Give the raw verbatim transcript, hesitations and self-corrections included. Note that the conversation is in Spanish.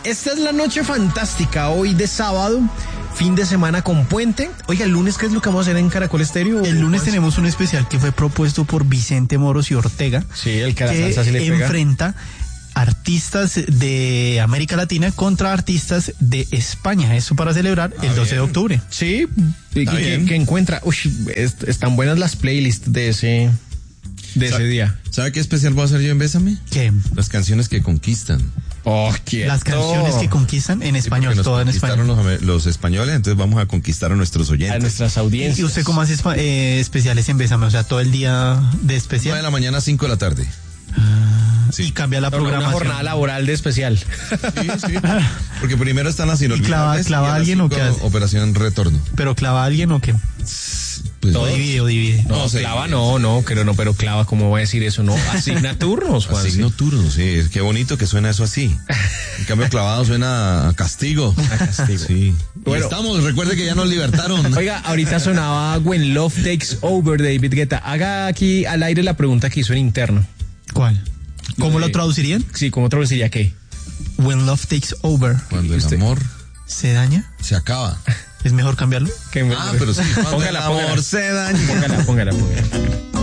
esta es la noche fantástica, hoy de sábado, fin de semana con puente. Oiga, el lunes, ¿qué es lo que vamos a hacer en Caracol Estéreo? El lunes tenemos un especial que fue propuesto por Vicente Moros y Ortega. Sí, el que, que sí le pega. Enfrenta artistas de América Latina contra artistas de España. Eso para celebrar ah, el doce bien. de octubre. Sí, y que, que encuentra, uy, es, están buenas las playlists de ese... de ese día. ¿Sabe qué especial voy a hacer yo en Bésame? ¿Qué? Las canciones que conquistan. Oh, quieto. Las canciones que conquistan en español, sí, todo en español. Los, los españoles, entonces vamos a conquistar a nuestros oyentes. A nuestras audiencias. ¿Y usted cómo hace eh, especiales en Bésame? O sea, todo el día de especial. nueve de la mañana, cinco de la tarde. Ah, sí. Y cambia la Pero programación. Una jornada laboral de especial. Sí, sí. Porque primero están las inolvidables. ¿Y clava, clava y a a alguien o qué hace? Operación Retorno. ¿Pero clava a alguien o qué? Pues o divide, o divide. No, no clava no, no, creo no, pero clava, ¿cómo voy a decir eso? No, asigna turnos, Juan. Asigno turnos, sí, qué bonito que suena eso así. En cambio, clavado suena a castigo. A castigo. Sí. Bueno, estamos, recuerde que ya nos libertaron. Oiga, ahorita sonaba When Love Takes Over de David Guetta. Haga aquí al aire la pregunta que hizo en interno. ¿Cuál? ¿Cómo Eh, lo traducirían? Sí, ¿cómo traduciría qué? When love takes over. Cuando el ¿Usted? amor ¿Se daña? se acaba. ¿Es mejor cambiarlo? ¿Qué? Ah, pero sí, cuando Póngala, el amor póngala. se daña. Póngala, póngala, póngala.